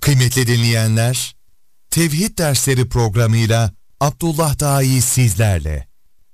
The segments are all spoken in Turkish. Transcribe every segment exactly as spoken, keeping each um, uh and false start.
Kıymetli dinleyenler, Tevhid Dersleri programıyla Abdullah Dai sizlerle.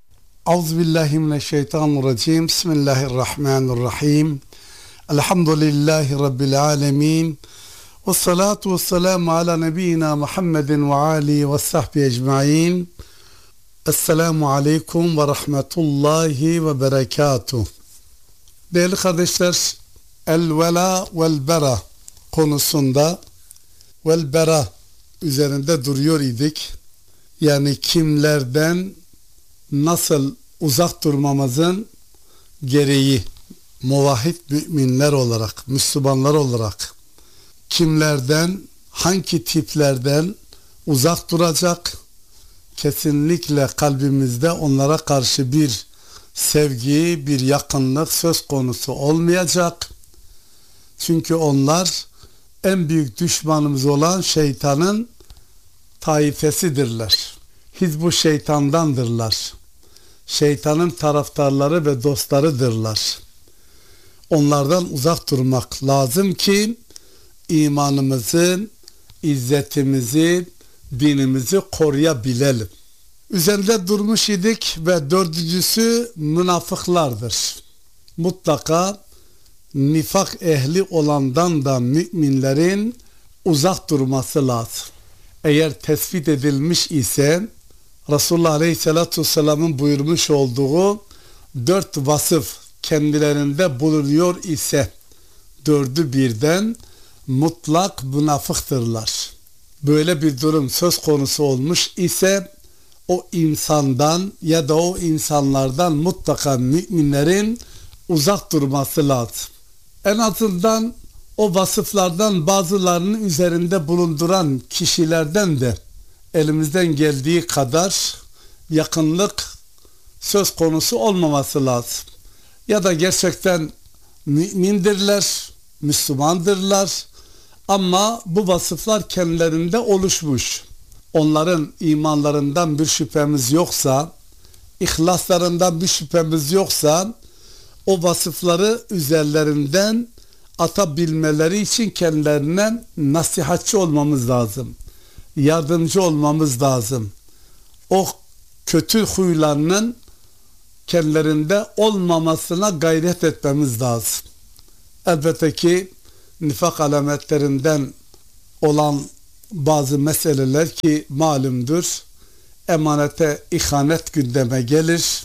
Euzubillahimineşşeytanirracim. Bismillahirrahmanirrahim. Elhamdülillahi Rabbil alemin. Ve salatu ve selamu ala nebiyyina Muhammedin ve ali ve sahbihi ecma'in. Esselamu aleyküm ve rahmetullahi ve berekatuh. Değerli kardeşler, el-vela vel-bera konusunda vel-bera üzerinde duruyor idik. Yani kimlerden nasıl uzak durmamızın gereği, muvahhid müminler olarak, Müslümanlar olarak kimlerden, hangi tiplerden uzak duracak, kesinlikle kalbimizde onlara karşı bir sevgi, bir yakınlık söz konusu olmayacak. Çünkü onlar en büyük düşmanımız olan şeytanın taifesidirler. Hizbu şeytandandırlar. Şeytanın taraftarları ve dostlarıdırlar. Onlardan uzak durmak lazım ki imanımızı, izzetimizi, dinimizi koruyabilelim. Üzerinde durmuş idik ve dördüncüsü münafıklardır. Mutlaka nifak ehli olandan da müminlerin uzak durması lazım. Eğer tespit edilmiş ise Resulullah Aleyhisselatü Vesselam'ın buyurmuş olduğu dört vasıf kendilerinde bulunuyor ise dördü birden mutlak münafıktırlar. Böyle bir durum söz konusu olmuş ise o insandan ya da o insanlardan mutlaka müminlerin uzak durması lazım. En azından o vasıflardan bazılarını üzerinde bulunduran kişilerden de elimizden geldiği kadar yakınlık söz konusu olmaması lazım. Ya da gerçekten mümindirler, Müslümandırlar ama bu vasıflar kendilerinde oluşmuş. Onların imanlarından bir şüphemiz yoksa, ihlaslarından bir şüphemiz yoksa o vasıfları üzerlerinden atabilmeleri için kendilerine nasihatçi olmamız lazım. Yardımcı olmamız lazım. O kötü huylarının kendilerinde olmamasına gayret etmemiz lazım. Elbette ki nifak alametlerinden olan bazı meseleler ki malumdur. Emanete ihanet gündeme gelir.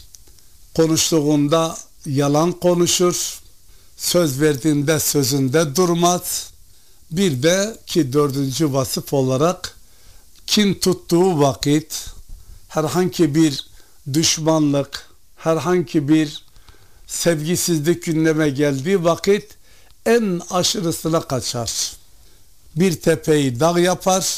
Konuştuğunda yalan konuşur. Söz verdiğinde sözünde durmaz. Bir de ki dördüncü vasıf olarak kin tuttuğu vakit herhangi bir düşmanlık, herhangi bir sevgisizlik gündeme geldiği vakit en aşırısına kaçar. Bir tepeyi dağ yapar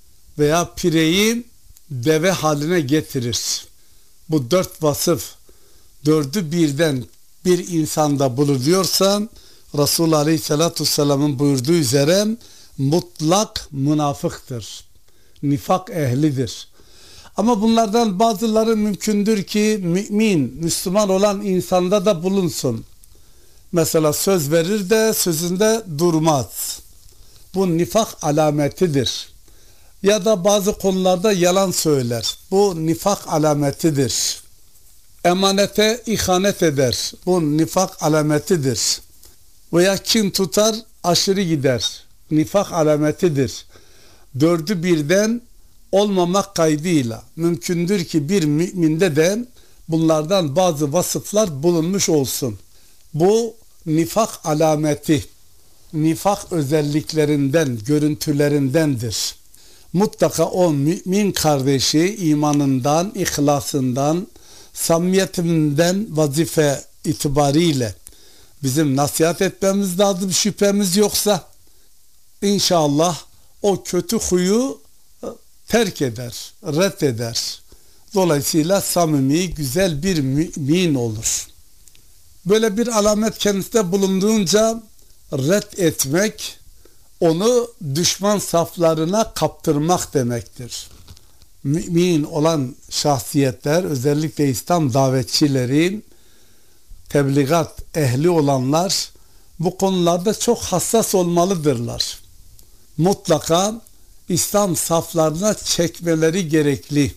veya pireyi deve haline getirir. Bu dört vasıf dördü birden bir insanda bulunuyorsa Resulullah Aleyhisselatü Vesselam'ın buyurduğu üzere mutlak münafıktır. Nifak ehlidir. Ama bunlardan bazıları mümkündür ki mümin, Müslüman olan insanda da bulunsun. Mesela söz verir de sözünde durmaz. Bu nifak alametidir. Ya da bazı konularda yalan söyler. Bu nifak alametidir. Emanete ihanet eder. Bu nifak alametidir. Veya kin tutar, aşırı gider. Nifak alametidir. Dördü birden olmamak kaydıyla mümkündür ki bir müminde de bunlardan bazı vasıflar bulunmuş olsun. Bu nifak alameti, nifak özelliklerinden, görüntülerindendir. Mutlaka o mümin kardeşi imanından, ihlasından, samimiyetinden vazife itibariyle bizim nasihat etmemiz lazım şüphemiz yoksa inşallah o kötü huyu terk eder, reddeder. Dolayısıyla samimi, güzel bir mümin olur. Böyle bir alamet kendisinde bulunduğunca red etmek, onu düşman saflarına kaptırmak demektir. Mümin olan şahsiyetler, özellikle İslam davetçileri, tebligat ehli olanlar bu konularda çok hassas olmalıdırlar. mutlaka İslam saflarına çekmeleri gerekli.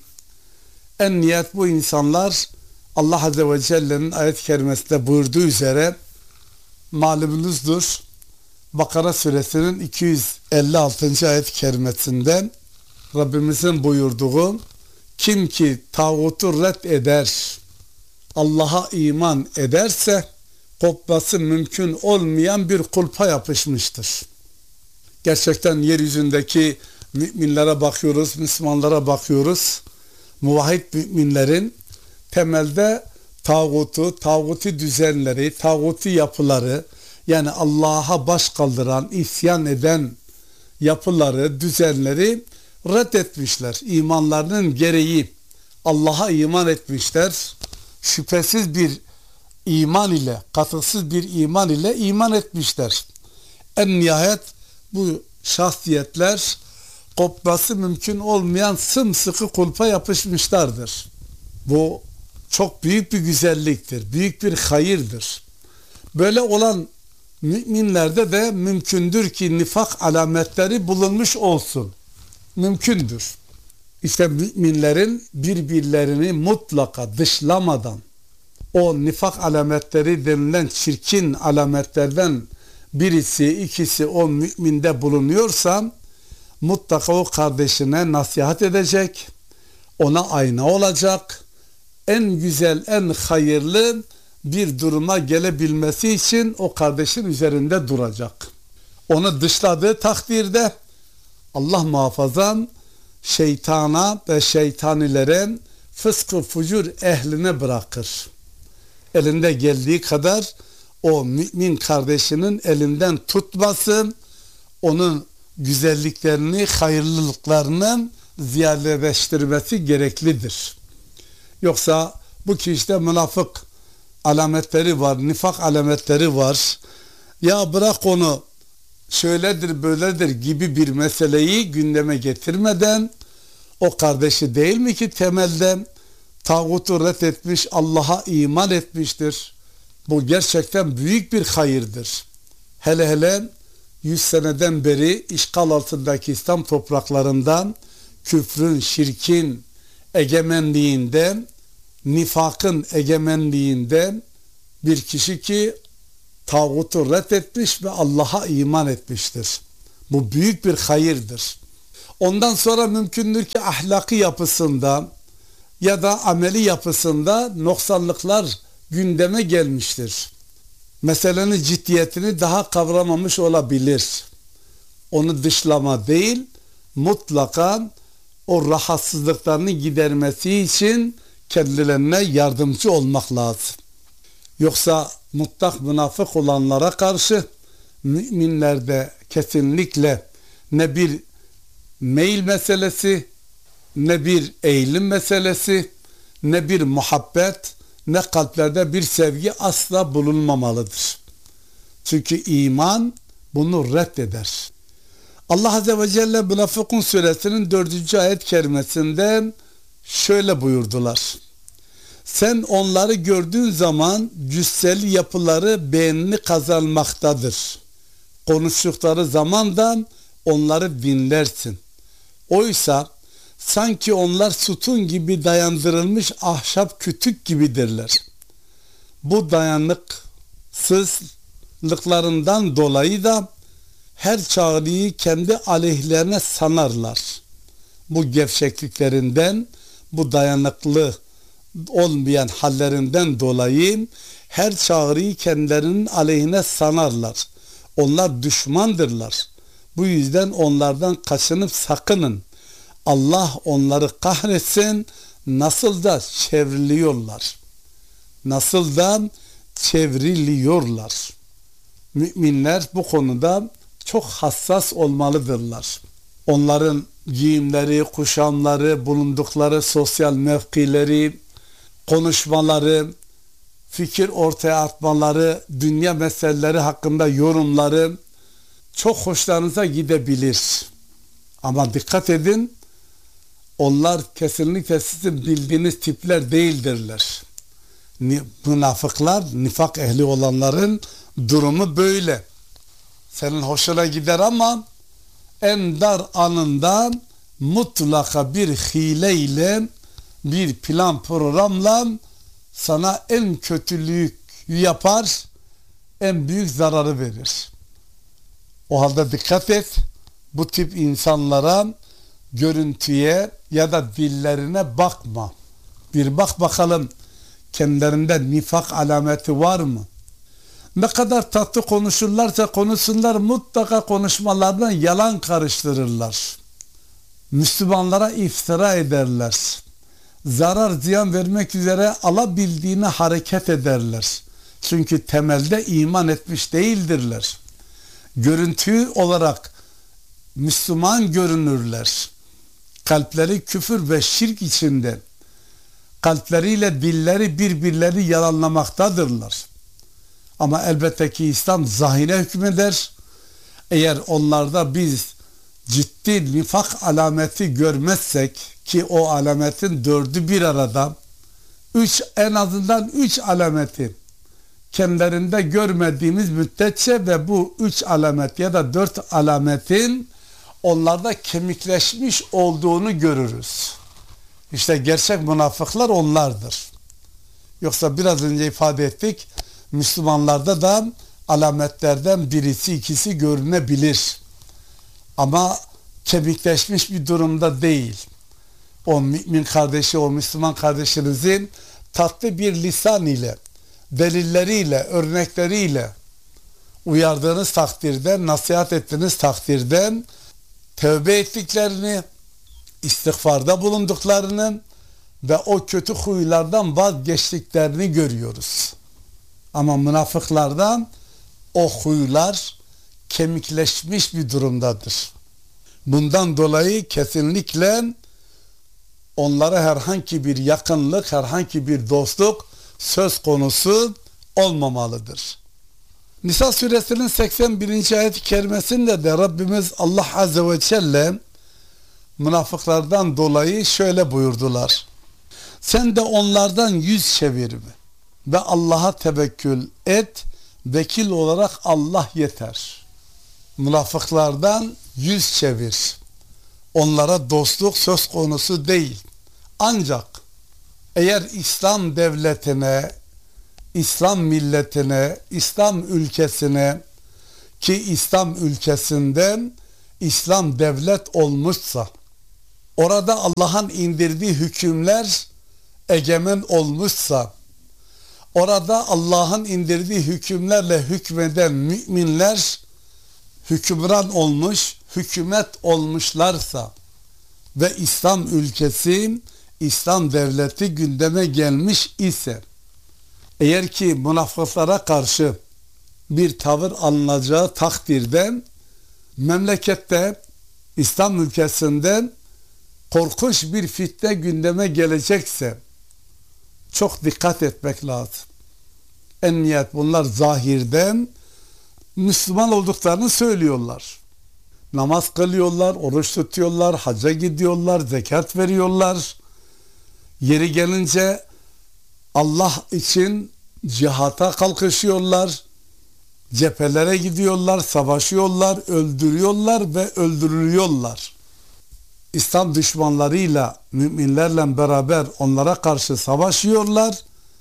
En nihayet bu insanlar Allah Azze ve Celle'nin ayet-i kerimesinde buyurduğu üzere malumunuzdur. Bakara suresinin iki yüz elli altıncı ayet-i kerimesinde Rabbimizin buyurduğu, kim ki tağutu red eder, Allah'a iman ederse kopması mümkün olmayan bir kulpa yapışmıştır. Gerçekten yeryüzündeki müminlere bakıyoruz, Müslümanlara bakıyoruz. Muvahhid müminlerin temelde tağutu, tağuti düzenleri, tağuti yapıları, yani Allah'a baş kaldıran, isyan eden yapıları, düzenleri reddetmişler. İmanlarının gereği Allah'a iman etmişler. Şüphesiz bir iman ile, katılsız bir iman ile iman etmişler. En nihayet bu şahsiyetler kopması mümkün olmayan sımsıkı kulpa yapışmışlardır. Bu çok büyük bir güzelliktir, büyük bir hayırdır. Böyle olan müminlerde de mümkündür ki nifak alametleri bulunmuş olsun. Mümkündür. İşte müminlerin birbirlerini mutlaka dışlamadan o nifak alametleri denilen çirkin alametlerden birisi, ikisi o müminde bulunuyorsa mutlaka o kardeşine nasihat edecek, ona ayna olacak, en güzel, en hayırlı bir duruma gelebilmesi için o kardeşin üzerinde duracak. Onu dışladığı takdirde Allah muhafaza şeytana ve şeytanilere, fıskı fucur ehline bırakır. Elinde geldiği kadar o mümin kardeşinin elinden tutması, onun güzelliklerini, hayırlılıklarını ziyadeleştirmesi gereklidir. Yoksa bu kişide münafık alametleri var, nifak alametleri var. Ya bırak onu, şöyledir böyledir gibi bir meseleyi gündeme getirmeden o kardeşi değil mi ki temelde tağutu reddetmiş, Allah'a iman etmiştir. Bu gerçekten büyük bir hayırdır. Hele hele yüz seneden beri işgal altındaki İslam topraklarından küfrün, şirkin egemenliğinde, nifakın egemenliğinde bir kişi ki tağutu reddetmiş ve Allah'a iman etmiştir. Bu büyük bir hayırdır. Ondan sonra mümkündür ki ahlaki yapısında ya da ameli yapısında noksanlıklar gündeme gelmiştir. Meselenin ciddiyetini daha kavramamış olabilir. Onu dışlama değil, mutlaka o rahatsızlıklarını gidermesi için kendilerine yardımcı olmak lazım. Yoksa mutlak münafık olanlara karşı müminlerde kesinlikle ne bir meyil meselesi, ne bir eğilim meselesi, ne bir muhabbet, ne kalplerde bir sevgi asla bulunmamalıdır. Çünkü iman bunu reddeder. Allah Azze ve Celle Münafıkun suresinin dördüncü ayet kerimesinde şöyle buyurdular. Sen onları gördüğün zaman cüsseli yapıları beğenini kazanmaktadır. Konuştukları zamandan onları dinlersin. Oysa sanki onlar sütun gibi dayandırılmış ahşap kütük gibidirler. Bu dayanıksızlıklarından dolayı da her çağrıyı kendi aleyhlerine sanarlar. Bu gevşekliklerinden, bu dayanıklı olmayan hallerinden dolayı her çağrıyı kendilerinin aleyhine sanarlar. Onlar düşmandırlar. Bu yüzden onlardan kaçınıp sakının. Allah onları kahretsin. Nasıl da çevriliyorlar. Nasıl da çevriliyorlar. Müminler bu konuda çok hassas olmalıdırlar. Onların giyimleri, kuşamları, bulundukları sosyal mevkileri, konuşmaları, fikir ortaya atmaları, dünya meseleleri hakkında yorumları çok hoşlarınıza gidebilir. Ama dikkat edin, onlar kesinlikle sizin bildiğiniz tipler değildirler. Münafıklar, nifak ehli olanların durumu böyle. Senin hoşuna gider ama en dar anında mutlaka bir hileyle, bir plan programla sana en kötülük yapar, en büyük zararı verir. O halde dikkat et, bu tip insanlara görüntüye ya da dillerine bakma. Bir bak bakalım kendilerinde nifak alameti var mı? Ne kadar tatlı konuşurlarsa konuşsunlar, mutlaka konuşmalarından yalan karıştırırlar. Müslümanlara iftira ederler. Zarar ziyan vermek üzere alabildiğine hareket ederler. Çünkü temelde iman etmiş değildirler. Görüntü olarak Müslüman görünürler. Kalpleri küfür ve şirk içinde. Kalpleriyle dilleri birbirlerini yalanlamaktadırlar. Ama elbette ki İslam zahire hükmeder. Eğer onlarda biz ciddi nifak alameti görmezsek, ki o alametin dördü bir arada, üç, en azından üç alameti kendilerinde görmediğimiz müddetçe ve bu üç alamet ya da dört alametin onlarda kemikleşmiş olduğunu görürüz. İşte gerçek münafıklar onlardır. Yoksa biraz önce ifade ettik, Müslümanlarda da alametlerden birisi ikisi görünebilir. Ama kemikleşmiş bir durumda değil. O mümin kardeşi, o Müslüman kardeşinizin tatlı bir lisan ile, delilleriyle, örnekleriyle uyardığınız takdirde, nasihat ettiğiniz takdirde tövbe ettiklerini, istiğfarda bulunduklarını ve o kötü huylardan vazgeçtiklerini görüyoruz. Ama münafıklardan o huylar kemikleşmiş bir durumdadır. Bundan dolayı kesinlikle onlara herhangi bir yakınlık, herhangi bir dostluk söz konusu olmamalıdır. Nisa suresinin seksen birinci ayet-i kerimesinde de Rabbimiz Allah Azze ve Celle münafıklardan dolayı şöyle buyurdular: sen de onlardan yüz çevirme ve Allah'a tevekkül et, vekil olarak Allah yeter. Münafıklardan yüz çevir. Onlara dostluk söz konusu değil. Ancak eğer İslam devletine, İslam milletine, İslam ülkesine, ki İslam ülkesinden İslam devlet olmuşsa, orada Allah'ın indirdiği hükümler egemen olmuşsa, orada Allah'ın indirdiği hükümlerle hükmeden müminler hükümran olmuş, hükümet olmuşlarsa ve İslam ülkesi, İslam devleti gündeme gelmiş ise, eğer ki münafıklara karşı bir tavır alınacağı takdirde memlekette, İslam ülkesinden korkunç bir fitne gündeme gelecekse çok dikkat etmek lazım. En nihayet bunlar zahirden Müslüman olduklarını söylüyorlar. Namaz kılıyorlar, oruç tutuyorlar, hacca gidiyorlar, zekat veriyorlar. Yeri gelince Allah için cihata kalkışıyorlar, cephelere gidiyorlar, savaşıyorlar, öldürüyorlar ve öldürülüyorlar. İslam düşmanlarıyla, müminlerle beraber onlara karşı savaşıyorlar,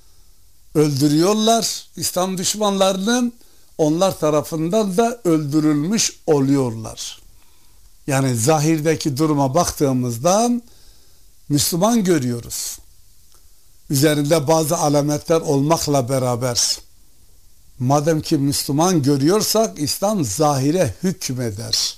öldürüyorlar. İslam düşmanlarının onlar tarafından da öldürülmüş oluyorlar. Yani zahirdeki duruma baktığımızda Müslüman görüyoruz. Üzerinde bazı alametler olmakla beraber, madem ki Müslüman görüyorsak İslam zahire hükmeder.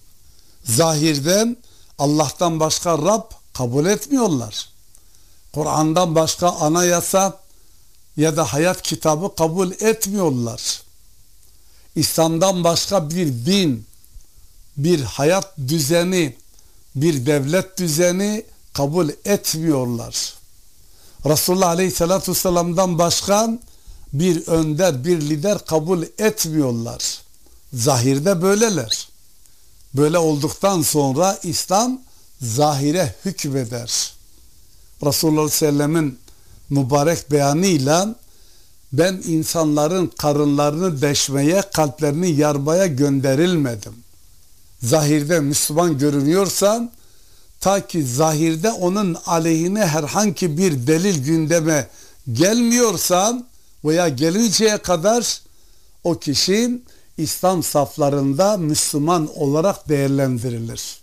Zahirden Allah'tan başka Rab kabul etmiyorlar. Kur'an'dan başka anayasa ya da hayat kitabı kabul etmiyorlar. İslam'dan başka bir din, bir hayat düzeni, bir devlet düzeni kabul etmiyorlar. Resulullah Aleyhisselatü Vesselam'dan başka bir önder, bir lider kabul etmiyorlar. Zahirde böyleler. Böyle olduktan sonra İslam zahire hükmeder. Resulullah Aleyhisselam'ın mübarek beyanıyla ben insanların karınlarını deşmeye, kalplerini yarmaya gönderilmedim. zahirde Müslüman görünüyorsan, ta ki zahirde onun aleyhine herhangi bir delil gündeme gelmiyorsan veya gelinceye kadar o kişi İslam saflarında Müslüman olarak değerlendirilir.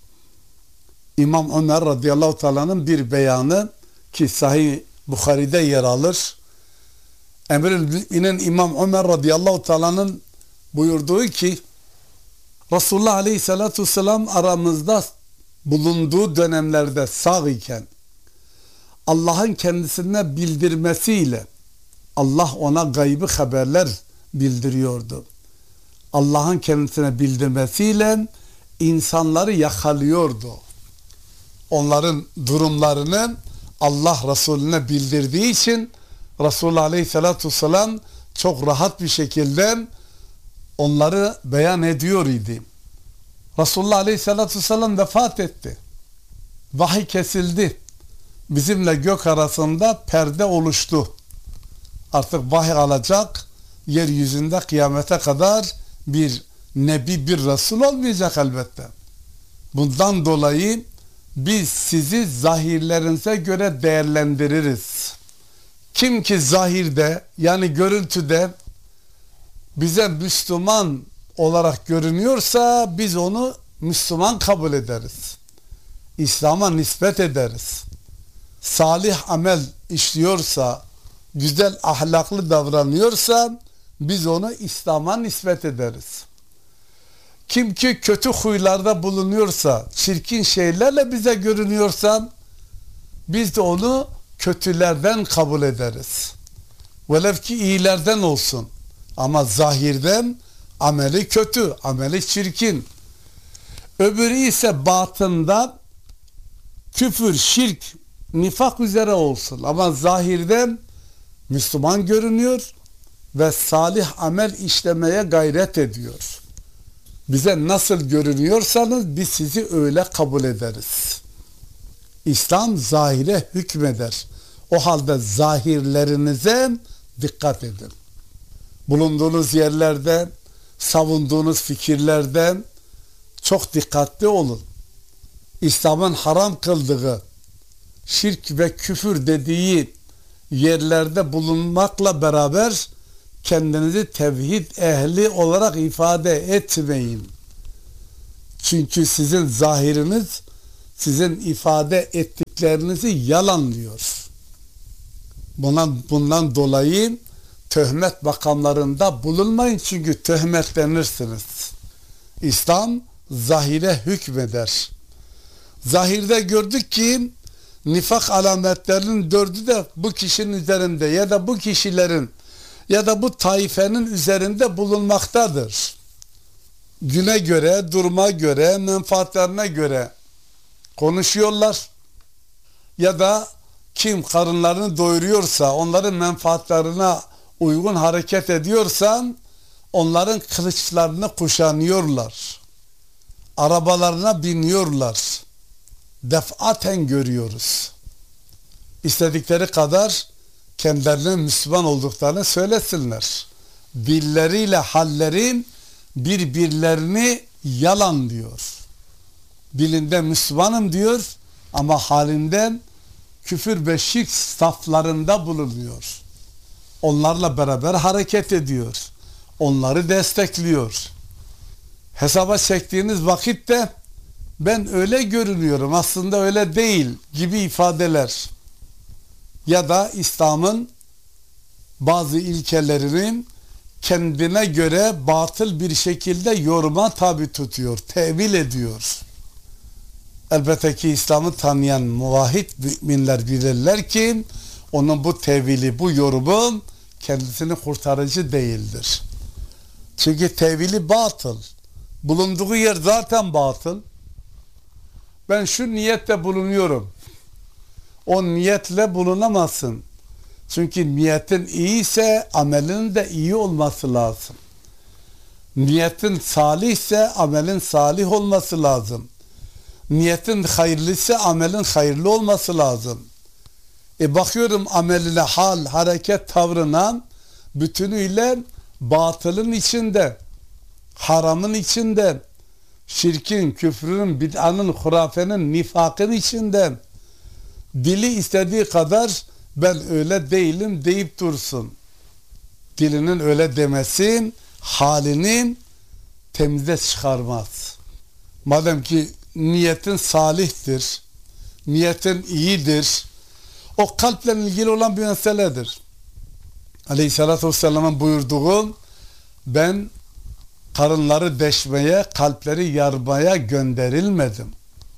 İmam Ömer radıyallahu teala'nın bir beyanı ki Sahih Bukhari'de yer alır. Emir-ül Mü'minin İmam Ömer radıyallahu teala'nın buyurduğu ki Resulullah aleyhissalatu vesselam aramızda bulunduğu dönemlerde sağ iken Allah'ın kendisine bildirmesiyle Allah ona gaybı haberler bildiriyordu. Allah'ın kendisine bildirmesiyle insanları yakalıyordu. Onların durumlarını Allah Resulüne bildirdiği için Resulullah Aleyhisselatü Vesselam çok rahat bir şekilde onları beyan ediyor idi. Resulullah Aleyhisselatü Vesselam vefat etti. Vahiy kesildi. Bizimle gök arasında perde oluştu. Artık vahiy alacak, yeryüzünde kıyamete kadar bir nebi, bir Resul olmayacak elbette. Bundan dolayı biz sizi zahirlerinize göre değerlendiririz. Kim ki zahirde, yani görüntüde bize Müslüman olarak görünüyorsa biz onu Müslüman kabul ederiz. İslam'a nispet ederiz. Salih amel işliyorsa, güzel ahlaklı davranıyorsa biz onu İslam'a nispet ederiz. Kim ki kötü huylarda bulunuyorsa, çirkin şeylerle bize görünüyorsa biz de onu kötülerden kabul ederiz. Velev ki iyilerden olsun. Ama zahirden ameli kötü, ameli çirkin. Öbürü ise batında küfür, şirk, nifak üzere olsun. Ama zahirden Müslüman görünüyor ve salih amel işlemeye gayret ediyor. Bize nasıl görünüyorsanız biz sizi öyle kabul ederiz. İslam zahire hükmeder. O halde zahirlerinize dikkat edin. Bulunduğunuz yerlerde, savunduğunuz fikirlerde çok dikkatli olun. İslam'ın haram kıldığı şirk ve küfür dediği yerlerde bulunmakla beraber kendinizi tevhid ehli olarak ifade etmeyin. Çünkü sizin zahiriniz sizin ifade ettiklerinizi yalanlıyor. Bundan, bundan dolayı töhmet makamlarında bulunmayın, çünkü töhmetlenirsiniz. İslam zahire hükmeder. Zahirde gördük ki nifak alametlerinin dördü de bu kişinin üzerinde ya da bu kişilerin ya da bu taifenin üzerinde bulunmaktadır. Güne göre, duruma göre, menfaatlerine göre konuşuyorlar. Ya da kim karınlarını doyuruyorsa, onların menfaatlerine uygun hareket ediyorsa onların kılıçlarını kuşanıyorlar. Arabalarına biniyorlar. Defaten görüyoruz. İstedikleri kadar kendilerinin Müslüman olduklarını söylesinler. Dilleriyle halleri birbirlerini yalan diyor. Dilinde Müslümanım diyor ama halinden küfür ve şirk saflarında bulunuyor. Onlarla beraber hareket ediyor. Onları destekliyor. Hesaba çektiğiniz vakitte ben öyle görünüyorum, aslında öyle değil gibi ifadeler ya da İslam'ın bazı ilkelerinin kendine göre batıl bir şekilde yoruma tabi tutuyor, tevil ediyor. Elbette ki İslam'ı tanıyan muvahhid müminler bilirler ki onun bu tevili, bu yorumu kendisini kurtarıcı değildir. Çünkü tevili batıl. Bulunduğu yer zaten batıl. Ben şu niyette bulunuyorum. O niyetle bulunamazsın. Çünkü niyetin iyi ise amelin de iyi olması lazım. Niyetin salih ise amelin salih olması lazım. Niyetin hayırlı ise amelin hayırlı olması lazım. E bakıyorum ameline, hal, hareket, tavrına bütünüyle batılın içinde, haramın içinde, şirkin, küfrün, bid'anın, hurafenin, nifakın içinden dili istediği kadar ben öyle değilim deyip dursun. Dilinin öyle demesin, halinin temize çıkarmaz. Madem ki niyetin salihtir, niyetin iyidir, o kalple ilgili olan bir meseledir. Aleyhissalatü vesselam'ın buyurduğu, ben karınları deşmeye, kalpleri yarmaya gönderilmedim.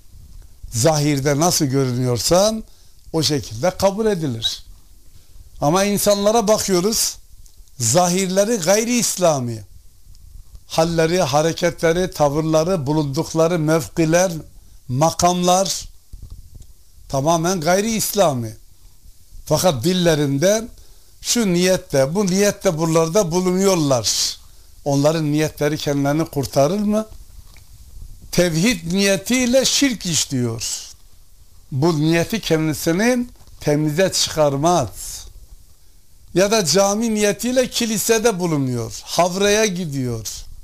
Zahirde nasıl görünüyorsan o şekilde kabul edilir. Ama insanlara bakıyoruz, zahirleri gayri İslami. Halleri, hareketleri, tavırları, bulundukları mevkiler, makamlar tamamen gayri İslami. Fakat dillerinde şu niyette, bu niyette buralarda bulunuyorlar. Onların niyetleri kendilerini kurtarır mı? Tevhid niyetiyle şirk işliyor. Bu niyeti kendisini temize çıkarmaz. Ya da cami niyetiyle kilisede bulunuyor. Havraya gidiyor.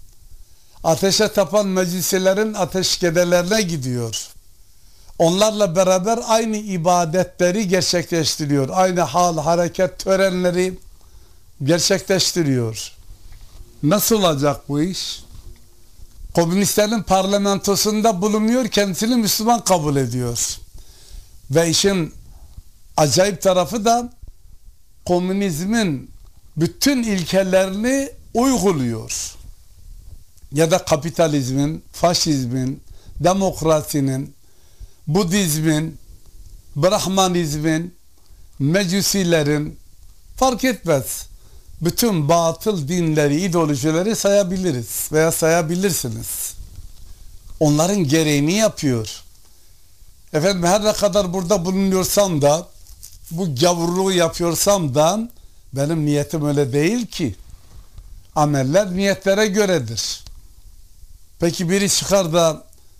Ateşe tapan meclislerin ateşkedelerine gidiyor. Onlarla beraber aynı ibadetleri gerçekleştiriyor. Aynı hal, hareket, törenleri gerçekleştiriyor. Nasıl olacak bu iş? Komünistlerin parlamentosunda bulunuyor, kendisini Müslüman kabul ediyor. Ve işin acayip tarafı da komünizmin bütün ilkelerini uyguluyor. Ya da kapitalizmin, faşizmin, demokrasinin, Budizmin, Brahmanizmin, Mecusilerin, fark etmez, bütün batıl dinleri, ideolojileri sayabiliriz veya sayabilirsiniz. Onların gereğini yapıyor. Efendim her ne kadar burada bulunuyorsam da, bu gavurluğu yapıyorsam da benim niyetim öyle değil ki. Ameller niyetlere göredir. Peki biri çıkar da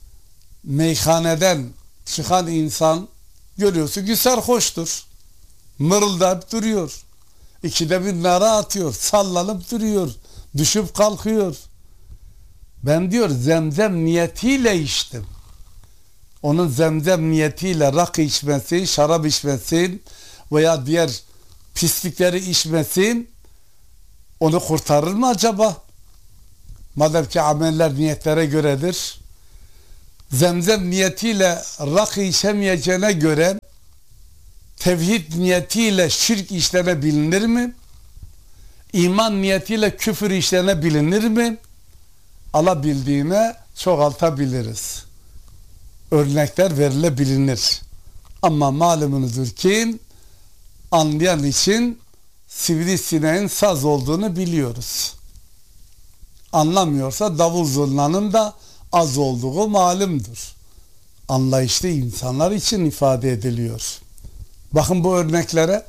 meyhaneden çıkan insan görüyorsun ki sarhoştur. Mırıldayıp duruyor. İkide bir nara atıyor. Sallanıp duruyor. Düşüp kalkıyor. Ben diyor zemzem niyetiyle içtim. Onun zemzem niyetiyle rakı içmesi, şarap içmesi veya diğer pislikleri içmesi onu kurtarır mı acaba? Madem ki ameller niyetlere göredir. Zemzem niyetiyle rakı içemeyeceğine göre tevhid niyetiyle şirk işlenebilir mi? İman niyetiyle küfür işlenebilir mi? Alabildiğine çoğaltabiliriz. Örnekler verilebilir. Ama malumunuzdur ki anlayan için sivrisineğin saz olduğunu biliyoruz. Anlamıyorsa davul zurnanın da az olduğu malumdur. Anlayışlı insanlar için ifade ediliyor. Bakın bu örneklere.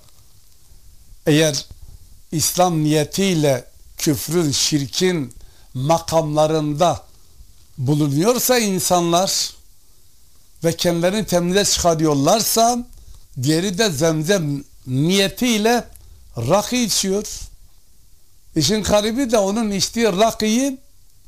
Eğer İslam niyetiyle küfrün, şirkin makamlarında bulunuyorsa insanlar ve kendilerini temize çıkarıyorlarsa, diğeri de zemzem niyetiyle rakı içiyor. İşin garibi de onun içtiği rakıyı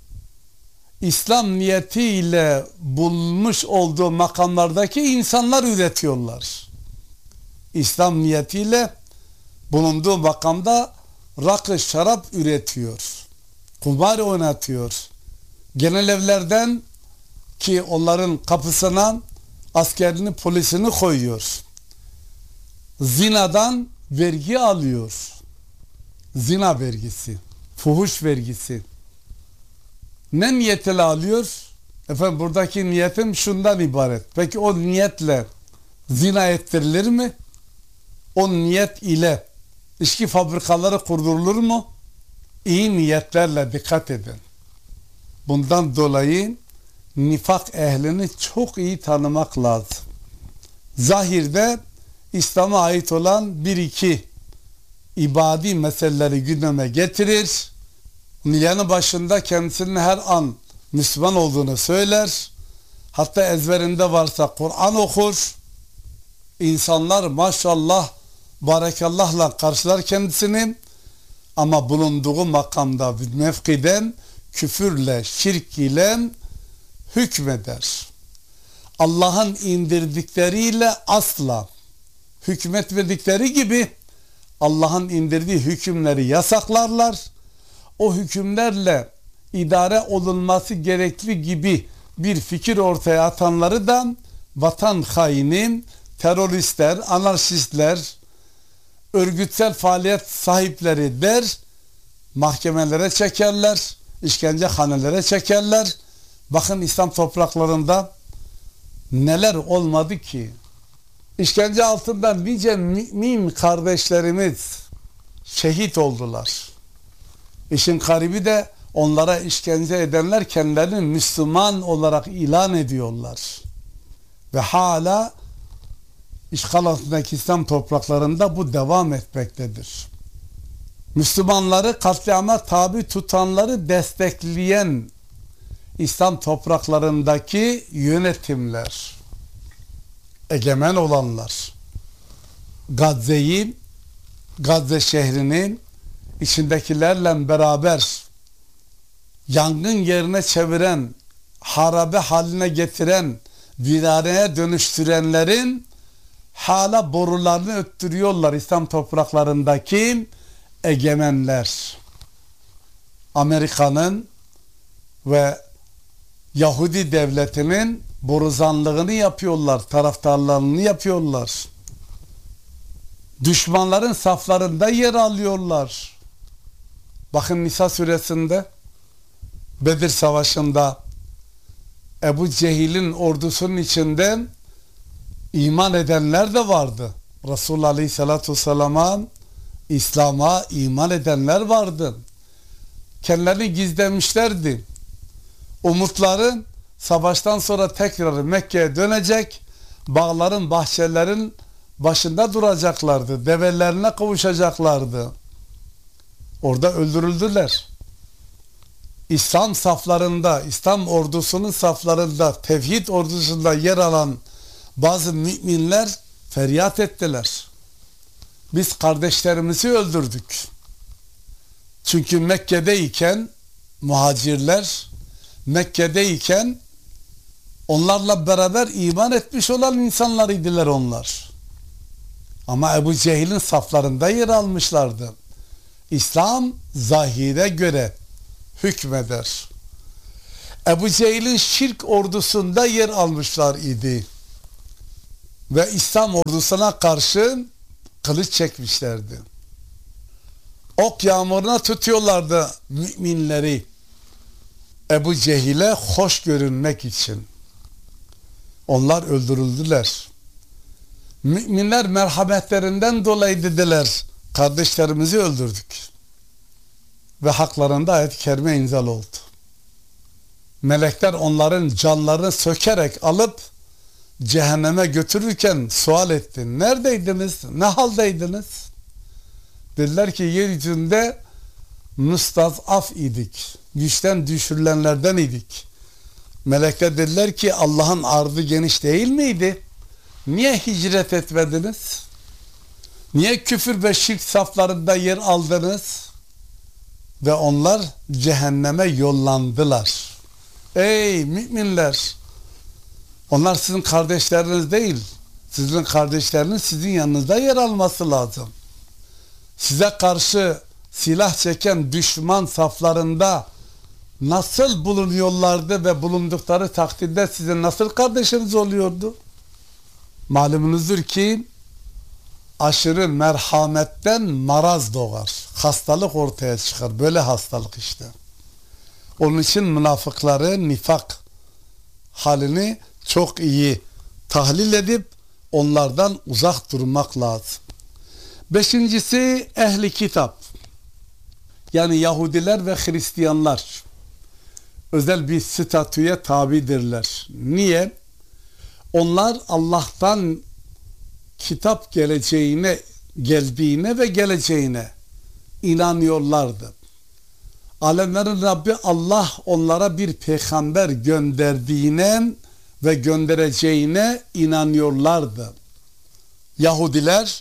İslam niyetiyle bulmuş olduğu makamlardaki insanlar üretiyorlar. İslam niyetiyle bulunduğu makamda rakı, şarap üretiyor. Kumar oynatıyor. Genel evlerden ki onların kapısına askerini, polisini koyuyor. Zinadan vergi alıyor. Zina vergisi, fuhuş vergisi. Ne niyetle alıyor? Efendim buradaki niyetim şundan ibaret. Peki o niyetle zina ettirilir mi? O niyet ile içki fabrikaları kurdurulur mu? İyi niyetlerle dikkat edin. Bundan dolayı nifak ehlini çok iyi tanımak lazım. Zahirde İslam'a ait olan bir iki ibadi meseleleri gündeme getirir. Yanı başında kendisinin her an Müslüman olduğunu söyler. Hatta ezberinde varsa Kur'an okur. İnsanlar maşallah, barekallahla karşılar kendisini. Ama bulunduğu makamda, mevkiden küfürle, şirk ile hükmeder. Allah'ın indirdikleriyle asla, hükmetmedikleri gibi Allah'ın indirdiği hükümleri yasaklarlar. O hükümlerle idare olunması gerekli gibi bir fikir ortaya atanları da vatan haini, teröristler, anarşistler, örgütsel faaliyet sahipleri der, mahkemelere çekerler, işkencehanelere çekerler. Bakın İslam topraklarında neler olmadı ki? İşkence altında nice mümin kardeşlerimiz şehit oldular. İşin garibi de onlara işkence edenler kendilerini Müslüman olarak ilan ediyorlar. Ve hala işgal altındaki İslam topraklarında bu devam etmektedir. Müslümanları katliama tabi tutanları destekleyen İslam topraklarındaki yönetimler, egemen olanlar, Gazze'yi, Gazze şehrinin içindekilerle beraber yangın yerine çeviren, harabe haline getiren, viraneye dönüştürenlerin hala borularını öttürüyorlar İslam topraklarındaki egemenler. Amerika'nın ve Yahudi devletinin borazanlığını yapıyorlar, taraftarlarını yapıyorlar. Düşmanların saflarında yer alıyorlar. Bakın Nisa suresinde Bedir Savaşı'nda Ebu Cehil'in ordusunun içinde iman edenler de vardı. Resulullah Aleyhisselatü Vesselam'a, İslam'a iman edenler vardı. Kendilerini gizlemişlerdi. Umutları savaştan sonra tekrar Mekke'ye dönecek, bağların, bahçelerin başında duracaklardı. Develerine kavuşacaklardı. Orada öldürüldüler. İslam saflarında, İslam ordusunun saflarında, tevhid ordusunda yer alan bazı müminler feryat ettiler. Biz kardeşlerimizi öldürdük. Çünkü Mekke'deyken muhacirler, Mekke'deyken onlarla beraber iman etmiş olan insanlar idiler onlar. Ama Ebu Cehil'in saflarında yer almışlardı. İslam zahire göre hükmeder. Ebu Cehil'in şirk ordusunda yer almışlar idi. Ve İslam ordusuna karşı kılıç çekmişlerdi. Ok yağmuruna tutuyorlardı müminleri. Ebu Cehil'e hoş görünmek için. Onlar öldürüldüler. Müminler merhametlerinden dolayı dediler, kardeşlerimizi öldürdük. Ve haklarında ayet-i kerime inzal oldu. Melekler onların canlarını sökerek alıp cehenneme götürürken sual etti. Neredeydiniz? Ne haldeydiniz? Dediler ki yeryüzünde müstazaf idik. Güçten düşürülenlerden idik. Melekler dediler ki Allah'ın ardı geniş değil miydi? Niye hicret etmediniz? Niye küfür ve şirk saflarında yer aldınız? Ve onlar cehenneme yollandılar. Ey müminler! Onlar sizin kardeşleriniz değil. Sizin kardeşleriniz sizin yanınızda yer alması lazım. Size karşı silah çeken düşman saflarında nasıl bulunuyorlardı ve bulundukları takdirde sizin nasıl kardeşiniz oluyordu? Malumunuzdur ki aşırı merhametten maraz doğar. Hastalık ortaya çıkar. Böyle hastalık işte. Onun için münafıkları, nifak halini çok iyi tahlil edip onlardan uzak durmak lazım. Beşincisi ehli kitap. Yani Yahudiler ve Hristiyanlar özel bir statüye tabidirler. Niye? Onlar Allah'tan kitap geleceğine, geldiğine ve geleceğine inanıyorlardı. Alemlerin Rabbi Allah onlara bir peygamber gönderdiğine ve göndereceğine inanıyorlardı. Yahudiler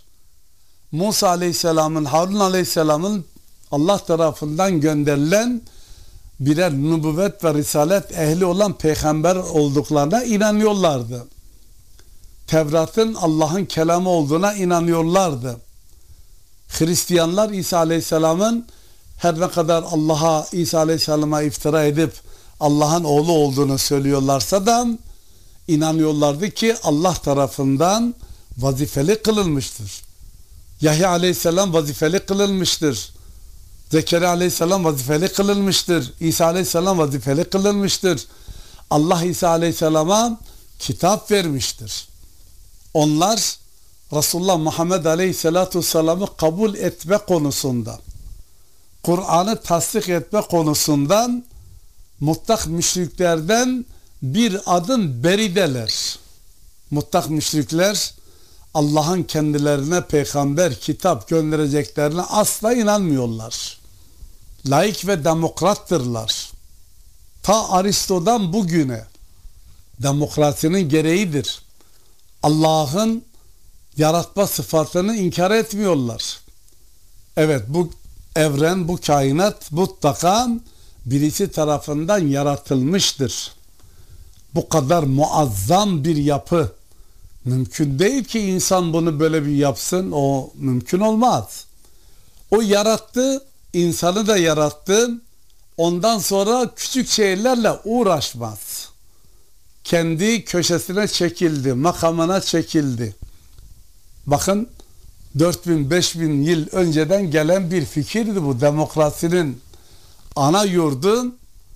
Musa Aleyhisselam'ın, Harun Aleyhisselam'ın Allah tarafından gönderilen birer nübüvvet ve risalet ehli olan peygamber olduklarına inanıyorlardı. Tevrat'ın Allah'ın kelamı olduğuna inanıyorlardı. Hristiyanlar İsa Aleyhisselam'ın her ne kadar Allah'a, İsa Aleyhisselam'a iftira edip Allah'ın oğlu olduğunu söylüyorlarsa da inanıyorlardı ki Allah tarafından vazifeli kılınmıştır. Yahya Aleyhisselam vazifeli kılınmıştır. Zekeriya Aleyhisselam vazifeli kılınmıştır. İsa Aleyhisselam vazifeli kılınmıştır. Allah İsa Aleyhisselam'a kitap vermiştir. Onlar Resulullah Muhammed Aleyhisselatü Vesselam'ı kabul etme konusunda, Kur'an'ı tasdik etme konusundan mutlak müşriklerden bir adım berideler. Mutlak müşrikler Allah'ın kendilerine peygamber, kitap göndereceklerine asla inanmıyorlar. Laik ve demokrattırlar. Ta Aristo'dan bugüne demokrasinin gereğidir. Allah'ın yaratma sıfatını inkar etmiyorlar. Evet, bu evren, bu kainat mutlaka birisi tarafından yaratılmıştır. Bu kadar muazzam bir yapı mümkün değil ki insan bunu böyle bir yapsın. O mümkün olmaz. O yarattı, insanı da yarattı. Ondan sonra küçük şeylerle uğraşmaz. Kendi köşesine çekildi, makamına çekildi. Bakın dört bin beş bin yıl önceden gelen bir fikirdi bu. Demokrasinin ana yurdu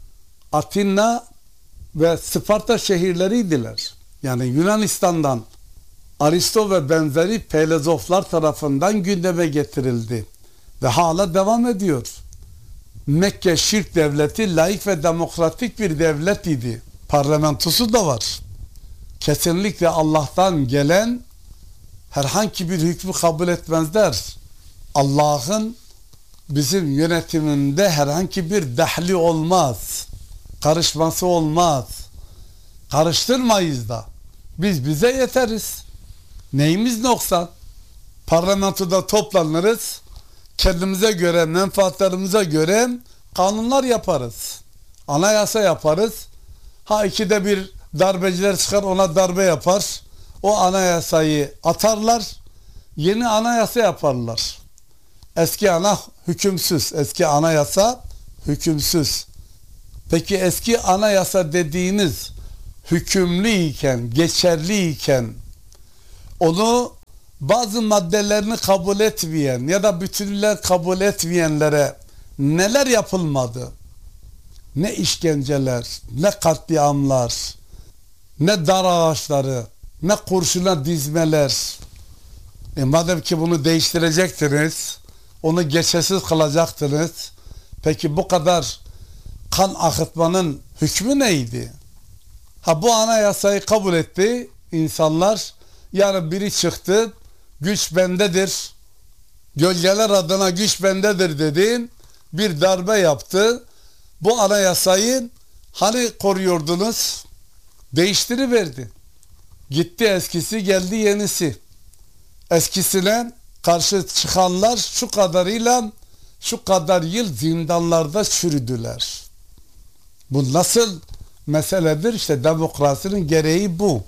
Atina ve Sparta şehirleriydiler. Yani Yunanistan'dan Aristo ve benzeri filozoflar tarafından gündeme getirildi ve hala devam ediyor. Mekke şirk devleti laik ve demokratik bir devlet idi. Parlamentosu da var. Kesinlikle Allah'tan gelen herhangi bir hükmü kabul etmezler. Allah'ın bizim yönetiminde herhangi bir dahli olmaz. Karışması olmaz. Karıştırmayız da. Biz bize yeteriz. Neyimiz noksan? Parlamentoda toplanırız. Kendimize göre, menfaatlerimize göre kanunlar yaparız. Anayasa yaparız. Ha ikide bir darbeciler çıkar, ona darbe yapar. O anayasayı atarlar. Yeni anayasa yaparlar. Eski ana hükümsüz. Eski anayasa hükümsüz. Peki eski anayasa dediğiniz hükümlüyken, geçerliyken onu bazı maddelerini kabul etmeyen ya da bütünler kabul etmeyenlere neler yapılmadı? Ne işkenceler, ne katliamlar, ne dar ağaçları, ne kurşuna dizmeler. E madem ki bunu değiştirecektiniz, onu geçersiz kılacaktınız, peki bu kadar kan akıtmanın hükmü neydi? Ha bu anayasayı kabul etti insanlar. Yarın biri çıktı, güç bendedir, gölgeler adına güç bendedir dedi, bir darbe yaptı. Bu anayasayı hani koruyordunuz? Değiştiriverdi. Gitti eskisi, geldi yenisi. Eskisine karşı çıkanlar şu kadarıyla şu kadar yıl zindanlarda çürüdüler. Bu nasıl meseledir? İşte demokrasinin gereği bu.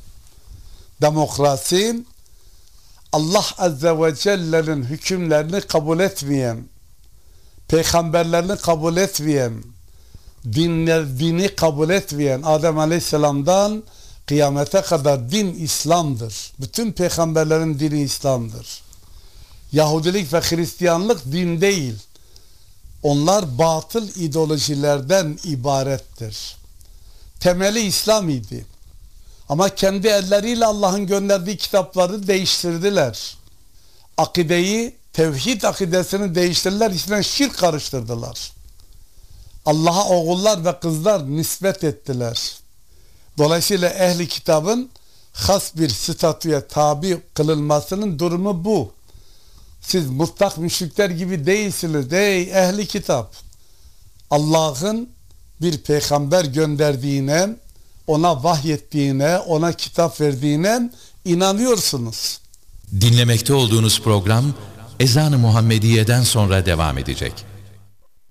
Demokrasi Allah Azze ve Celle'nin hükümlerini kabul etmeyen, peygamberlerini kabul etmeyen, dinler, dini kabul etmeyen Adem Aleyhisselam'dan kıyamete kadar din İslam'dır. Bütün peygamberlerin dini İslam'dır. Yahudilik ve Hristiyanlık din değil. Onlar batıl ideolojilerden ibarettir. Temeli İslam idi. Ama kendi elleriyle Allah'ın gönderdiği kitapları değiştirdiler. Akideyi, tevhid akidesini değiştirdiler, içine şirk karıştırdılar. Allah'a oğullar ve kızlar nispet ettiler. Dolayısıyla ehli kitabın has bir statüye tabi kılınmasının durumu bu. Siz mutlak müşrikler gibi değilsiniz ey ehli kitap. Allah'ın bir peygamber gönderdiğine, ona vahyettiğine, ona kitap verdiğine inanıyorsunuz. Dinlemekte olduğunuz program ezan-ı Muhammediye'den sonra devam edecek.